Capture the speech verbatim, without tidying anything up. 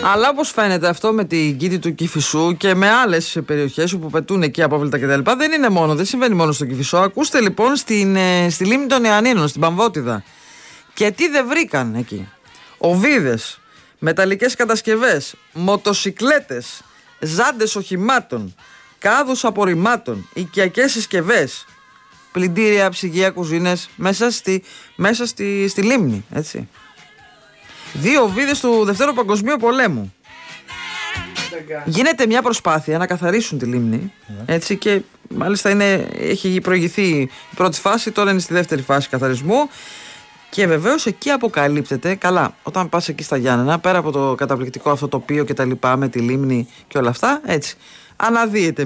Αλλά όπως φαίνεται αυτό με την Κήτη του Κηφισού και με άλλες περιοχές όπου πετούν εκεί απόβλητα κτλ. Δεν είναι μόνο, δεν συμβαίνει μόνο στο Κηφισό. Ακούστε λοιπόν στην, στη λίμνη των Ιαννίνων, στην Παμβότιδα. Και τι δεν βρήκαν εκεί. Οβίδες, μεταλλικές κατασκευές, μοτοσικλέτες, ζάντες οχημάτων, κάδους απορριμμάτων, οικιακές συσκευές, πλυντήρια, ψυγεία, κουζίνες μέσα στη, μέσα στη, στη λίμνη, έτσι. Δύο οβίδες του Δευτέρου Παγκοσμίου Πολέμου. Γίνεται μια προσπάθεια να καθαρίσουν τη λίμνη, έτσι, και μάλιστα είναι, έχει προηγηθεί η πρώτη φάση, τώρα είναι στη δεύτερη φάση καθαρισμού. Και βεβαίως εκεί αποκαλύπτεται, καλά, όταν πας εκεί στα Γιάννενα, πέρα από το καταπληκτικό αυτό τοπίο και τα λοιπά με τη λίμνη και όλα αυτά, έτσι, αναδύεται